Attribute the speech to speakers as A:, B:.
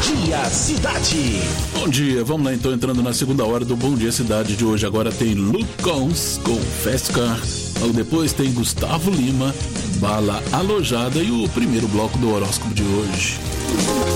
A: Dia Cidade.
B: Bom dia, vamos lá então, entrando na segunda hora do Bom Dia Cidade de hoje. Agora tem Lucons com Fast Car. Logo depois tem Gustavo Lima, Bala Alojada e o primeiro bloco do horóscopo de hoje.